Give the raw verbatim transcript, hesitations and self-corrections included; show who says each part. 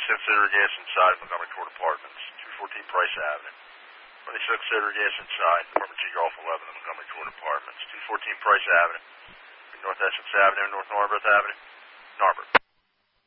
Speaker 1: twenty-six Cedar Gas inside Montgomery Court Apartments, two fourteen Price Avenue. twenty-six Cedar Gas inside Apartment G Golf eleven in Montgomery Court Apartments, two fourteen Price Avenue. North Essex Avenue, North Narberth Avenue. Narberth.